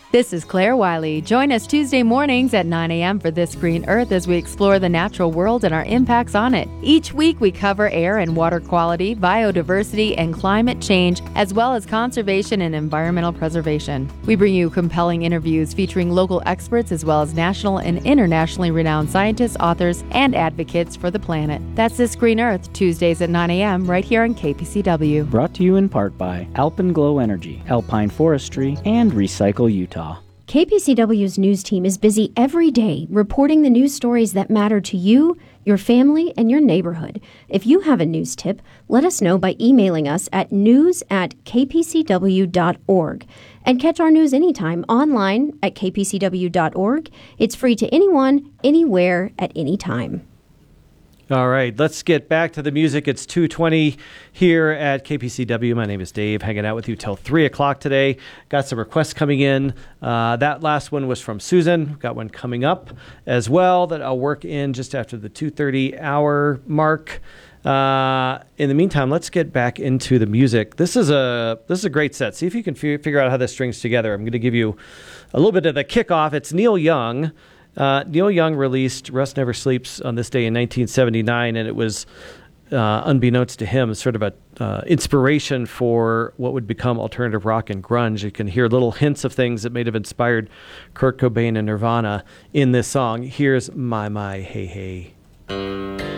This is Claire Wiley. Join us Tuesday mornings at 9 a.m. for This Green Earth as we explore the natural world and our impacts on it. Each week, we cover air and water quality, biodiversity, and climate change, as well as conservation and environmental preservation. We bring you compelling interviews featuring local experts as well as national and internationally renowned scientists, authors, and advocates for the planet. That's This Green Earth, Tuesdays at 9 a.m. right here on KPCW. Brought to you in part by Alpenglow Energy, Alpine Forestry, and Recycle Utah. KPCW's news team is busy every day reporting the news stories that matter to you, your family, and your neighborhood. If you have a news tip, let us know by emailing us at news@kpcw.org. And catch our news anytime online at kpcw.org. It's free to anyone, anywhere, at any time. All right, let's get back to the music. It's 2:20 here at KPCW. My name is Dave, hanging out with you till 3 o'clock today. Got some requests coming in. That last one was from Susan. Got one coming up as well that I'll work in just after the 2:30 hour mark. In the meantime, let's get back into the music. This is a great set. See if you can figure out how this strings together. I'm going to give you a little bit of the kickoff. It's Neil Young. Neil Young released Rust Never Sleeps on this day in 1979, and it was, unbeknownst to him, sort of a inspiration for what would become alternative rock and grunge. You can hear little hints of things that may have inspired Kurt Cobain and Nirvana in this song. Here's My Hey Hey.